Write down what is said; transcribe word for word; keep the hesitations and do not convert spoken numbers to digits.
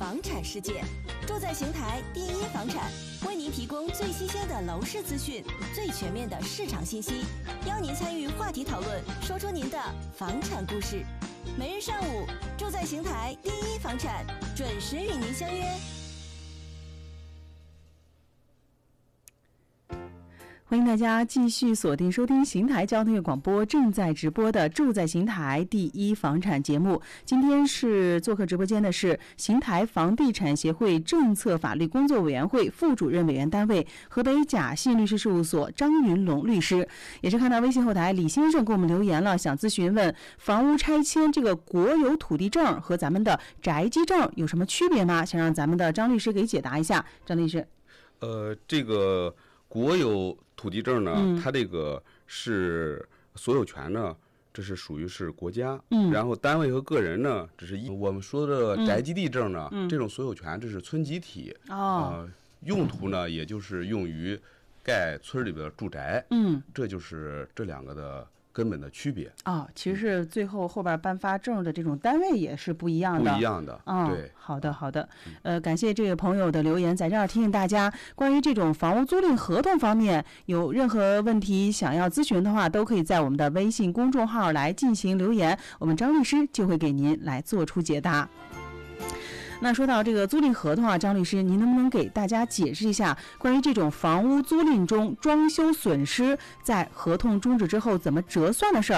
房产世界，住在邢台第一房产为您提供最新鲜的楼市资讯，最全面的市场信息，邀您参与话题讨论，说出您的房产故事。每日上午，住在邢台第一房产准时与您相约。 欢迎大家继续锁定收听邢台交通业广播正在直播的住在邢台第一房产节目。今天是做客直播间的是邢台房地产协会政策法律工作委员会副主任委员单位河北贾信律师事务所张云龙律师。也是看到微信后台李先生给我们留言了，想咨询问房屋拆迁这个国有土地证和咱们的宅基证有什么区别吗？想让咱们的张律师给解答一下。张律师， 呃，这个国有土地证呢，嗯、它这个是所有权呢，这是属于是国家，嗯，然后单位和个人呢，这是一我们说的宅基地证呢，嗯、这种所有权这是村集体，哦，呃，用途呢也就是用于盖村里边的住宅，嗯，这就是这两个的根本的区别啊、哦，其实是最后后边颁发证的这种单位也是不一样的， 不一样的啊、哦。对， 好的好的，呃，感谢这位朋友的留言，在这儿提醒大家，关于这种房屋租赁合同方面有任何问题想要咨询的话，都可以在我们的微信公众号来进行留言，我们张律师就会给您来做出解答。那说到这个租赁合同啊，张律师，您能不能给大家解释一下关于这种房屋租赁中装修损失在合同终止之后怎么折算的事儿？